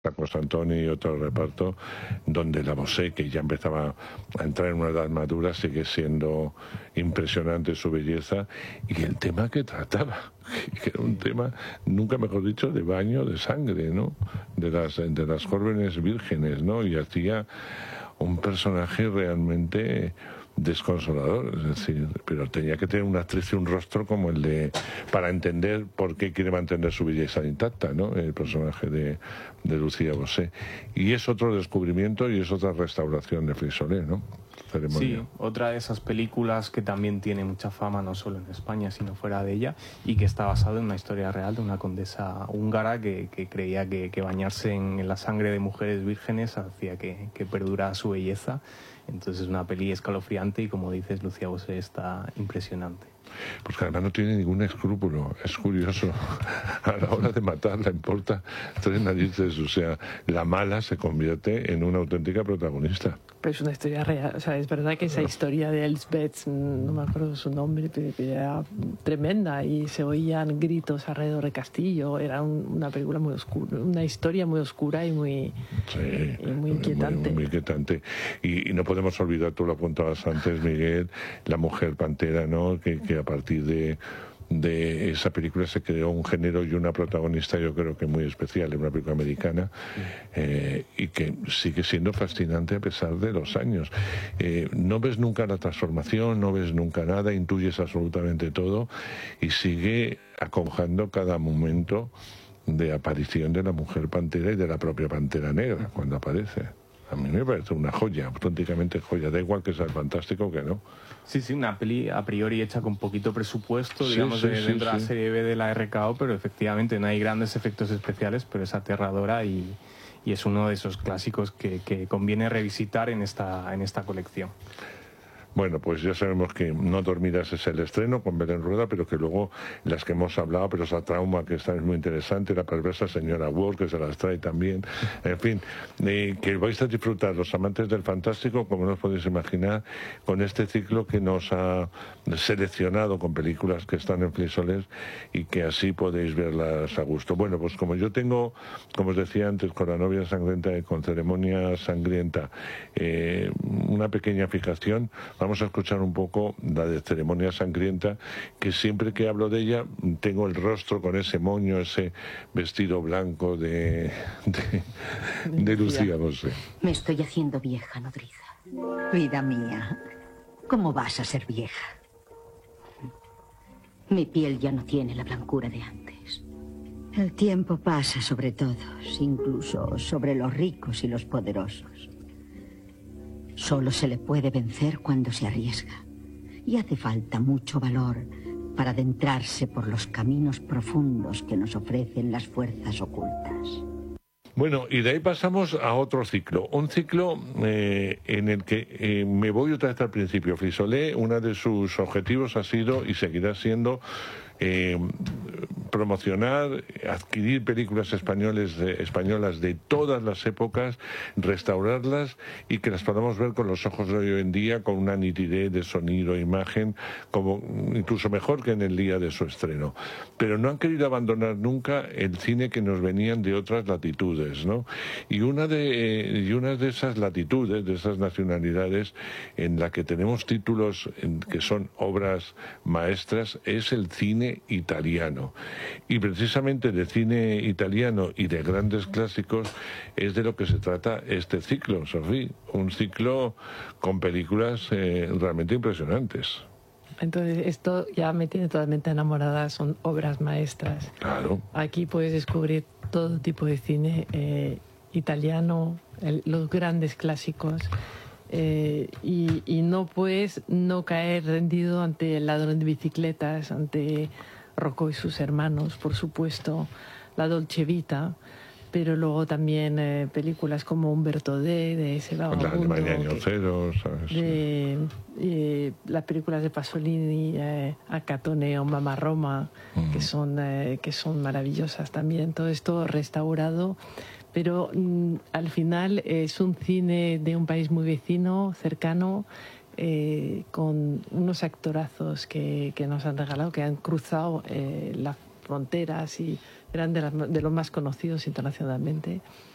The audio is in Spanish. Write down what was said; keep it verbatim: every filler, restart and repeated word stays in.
José Antonio y otro reparto, donde la Bosé, que ya empezaba a entrar en una edad madura, sigue siendo impresionante su belleza, y el tema que trataba, que era un tema, nunca mejor dicho, de baño de sangre, ¿no? De las, de las jóvenes vírgenes, ¿no? Y hacía un personaje realmente desconsolador, es decir, pero tenía que tener una actriz y un rostro como el de, para entender por qué quiere mantener su belleza intacta, ¿no? El personaje de, de Lucía Bosé. Y es otro descubrimiento y es otra restauración de Frisolé, ¿no? Ceremonia. Sí, otra de esas películas que también tiene mucha fama, no solo en España, sino fuera de ella, y que está basado en una historia real de una condesa húngara que, que creía que, que bañarse en, en la sangre de mujeres vírgenes hacía que, que perdurara su belleza. Entonces es una peli escalofriante y, como dices, Lucía Bosé está impresionante. Pues que además no tiene ningún escrúpulo, es curioso. A la hora de matarla importa tres narices, o sea, la mala se convierte en una auténtica protagonista. Pero es una historia real, o sea, es verdad que esa historia de Elsbeth, no me acuerdo su nombre, pero era tremenda y se oían gritos alrededor del castillo, era un, una película muy oscura, una historia muy oscura y muy, sí, y muy inquietante. Muy, muy inquietante. Y, y no podemos olvidar, tú lo apuntabas antes, Miguel, La Mujer Pantera, ¿no? Que, que a partir de de esa película se creó un género y una protagonista, yo creo que muy especial, en una película americana, eh, y que sigue siendo fascinante a pesar de los años. Eh, no ves nunca la transformación, no ves nunca nada, intuyes absolutamente todo y sigue acongojando cada momento de aparición de la Mujer Pantera y de la propia Pantera Negra cuando aparece. A mí me parece una joya, auténticamente joya. Da igual que sea el fantástico que no. Sí, sí, una peli a priori hecha con poquito presupuesto, sí, digamos, sí, de, sí, dentro de sí. la serie B de la R K O, pero efectivamente no hay grandes efectos especiales, pero es aterradora y, y es uno de esos clásicos que, que conviene revisitar en esta, en esta colección. Bueno, pues ya sabemos que No dormirás es el estreno con Belén Rueda, pero que luego las que hemos hablado, pero esa Trauma, que está es muy interesante, La perversa señora Ward, que se las trae también, en fin, eh, que vais a disfrutar los amantes del fantástico, como no os podéis imaginar, con este ciclo que nos ha seleccionado con películas que están en Frisolés y que así podéis verlas a gusto. Bueno, pues como yo tengo, como os decía antes, con La novia sangrienta y con Ceremonia sangrienta, eh, una pequeña fijación, vamos a escuchar un poco la de Ceremonia sangrienta, que siempre que hablo de ella tengo el rostro con ese moño, ese vestido blanco de, de, de Lucía Bosé. Me estoy haciendo vieja, nodriza. Vida mía, ¿cómo vas a ser vieja? Mi piel ya no tiene la blancura de antes. El tiempo pasa sobre todos, incluso sobre los ricos y los poderosos. Solo se le puede vencer cuando se arriesga. Y hace falta mucho valor para adentrarse por los caminos profundos que nos ofrecen las fuerzas ocultas. Bueno, y de ahí pasamos a otro ciclo. Un ciclo eh, en el que eh, me voy otra vez al principio. Frisolé, uno de sus objetivos ha sido y seguirá siendo eh, promocionar, adquirir películas españoles, eh, españolas de todas las épocas, restaurarlas y que las podamos ver con los ojos de hoy en día, con una nitidez de sonido e imagen, como incluso mejor que en el día de su estreno. Pero no han querido abandonar nunca el cine que nos venían de otras latitudes, ¿no? Y una de, eh, y una de esas latitudes, de esas nacionalidades en la que tenemos títulos en, que son obras maestras, es el cine italiano. Y precisamente de cine italiano y de grandes clásicos es de lo que se trata este ciclo, Sofía. Un ciclo con películas eh, realmente impresionantes. Entonces esto ya me tiene totalmente enamorada, son obras maestras. Claro. Aquí puedes descubrir todo tipo de cine eh, italiano, el, los grandes clásicos. Eh, y, y no puedes no caer rendido ante El ladrón de bicicletas, ante Rocco y sus hermanos, por supuesto, La Dolce Vita, pero luego también eh, películas como Umberto D, de ese vagabundo, de Año Cero, ¿sabes? De, eh, las películas de Pasolini, eh, Acatone o Mamma Roma, mm. que, son, eh, que son maravillosas también. Todo esto restaurado, pero mm, al final es un cine de un país muy vecino, cercano, eh, con unos actorazos que, que nos han regalado, que han cruzado eh, las fronteras y eran de, las, de los más conocidos internacionalmente.